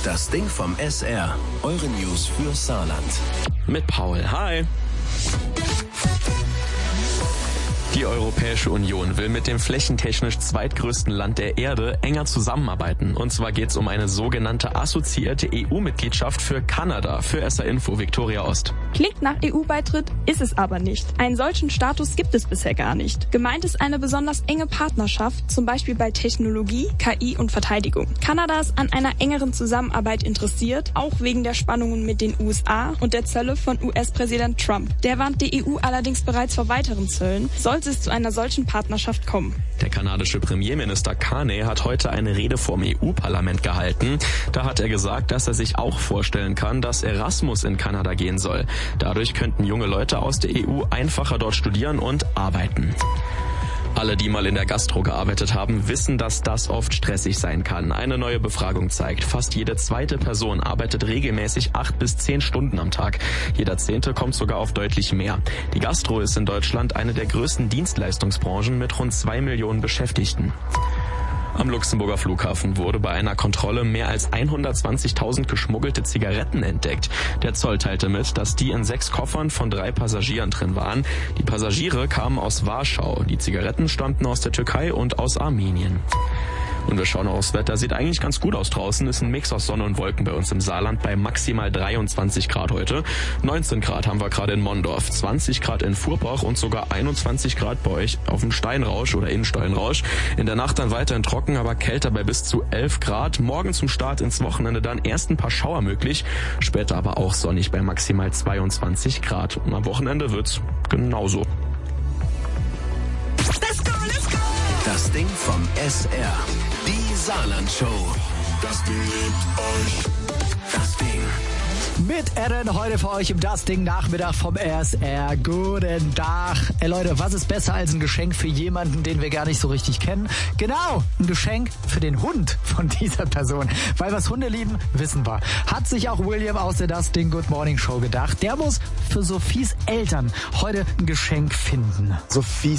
Das Ding vom SR. Eure News für Saarland. Mit Paul. Hi. Die Europäische Union will mit dem flächentechnisch zweitgrößten Land der Erde enger zusammenarbeiten. Und zwar geht es um eine sogenannte assoziierte EU-Mitgliedschaft für Kanada. Für SR Info Viktoria Ost. Klingt nach EU-Beitritt, ist es aber nicht. Einen solchen Status gibt es bisher gar nicht. Gemeint ist eine besonders enge Partnerschaft, zum Beispiel bei Technologie, KI und Verteidigung. Kanada ist an einer engeren Zusammenarbeit interessiert, auch wegen der Spannungen mit den USA und der Zölle von US-Präsident Trump. Der warnt die EU allerdings bereits vor weiteren Zöllen, sollte es zu einer solchen Partnerschaft kommen. Der kanadische Premierminister Carney hat heute eine Rede vor dem EU-Parlament gehalten. Da hat er gesagt, dass er sich auch vorstellen kann, dass Erasmus in Kanada gehen soll. Dadurch könnten junge Leute aus der EU einfacher dort studieren und arbeiten. Alle, die mal in der Gastro gearbeitet haben, wissen, dass das oft stressig sein kann. Eine neue Befragung zeigt, fast jede zweite Person arbeitet regelmäßig 8 bis 10 Stunden am Tag. Jeder 10. kommt sogar auf deutlich mehr. Die Gastro ist in Deutschland eine der größten Dienstleistungsbranchen mit rund 2 Millionen Beschäftigten. Am Luxemburger Flughafen wurde bei einer Kontrolle mehr als 120.000 geschmuggelte Zigaretten entdeckt. Der Zoll teilte mit, dass die in 6 Koffern von 3 Passagieren drin waren. Die Passagiere kamen aus Warschau. Die Zigaretten stammten aus der Türkei und aus Armenien. Und wir schauen aufs Wetter. Sieht eigentlich ganz gut aus draußen. Ist ein Mix aus Sonne und Wolken bei uns im Saarland bei maximal 23 Grad heute. 19 Grad haben wir gerade in Mondorf, 20 Grad in Furbach und sogar 21 Grad bei euch auf dem Steinrausch oder in Steinrausch. In der Nacht dann weiterhin trocken, aber kälter bei bis zu 11 Grad. Morgen zum Start ins Wochenende dann erst ein paar Schauer möglich. Später aber auch sonnig bei maximal 22 Grad. Und am Wochenende wird's genauso. Das Ding vom SR. Die Saarland-Show. Das Ding liebt euch. Das Ding. Mit Aaron heute für euch im Das Ding Nachmittag vom SR. Guten Tag. Ey Leute, was ist besser als ein Geschenk für jemanden, den wir gar nicht so richtig kennen? Genau, ein Geschenk für den Hund von dieser Person. Weil was Hunde lieben, wissen wir. Hat sich auch William aus der Das Ding Good Morning Show gedacht. Der muss für Sophies Eltern heute ein Geschenk finden. Sophies